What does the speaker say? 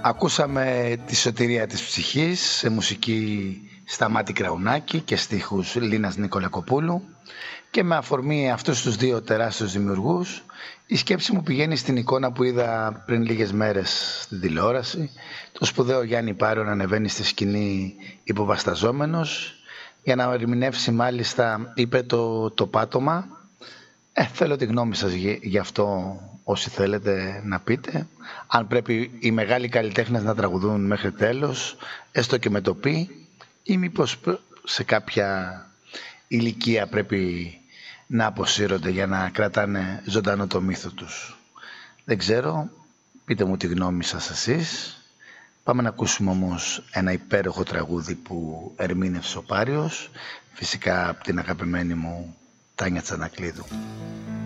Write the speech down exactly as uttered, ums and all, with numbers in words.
Ακούσαμε τη σωτηρία της ψυχής σε μουσική Σταμάτη Κραουνάκη και στίχους Λίνας Νικολακοπούλου, και με αφορμή αυτούς τους δύο τεράστιους δημιουργούς η σκέψη μου πηγαίνει στην εικόνα που είδα πριν λίγες μέρες στην τηλεόραση, το σπουδαίο Γιάννη Πάρο να ανεβαίνει στη σκηνή υποβασταζόμενος για να ερμηνεύσει, μάλιστα είπε το, το πάτωμα. Ε, θέλω τη γνώμη σας γι' αυτό, όσοι θέλετε να πείτε. Αν πρέπει οι μεγάλοι καλλιτέχνες να τραγουδούν μέχρι τέλος, έστω και με το πι, ή μήπως σε κάποια ηλικία πρέπει να αποσύρονται για να κρατάνε ζωντανό το μύθο τους. Δεν ξέρω, πείτε μου τη γνώμη σας εσείς. Πάμε να ακούσουμε όμως ένα υπέροχο τραγούδι που ερμήνευσε ο Πάριος, φυσικά από την αγαπημένη μου Τάνια Τσανακλείδου.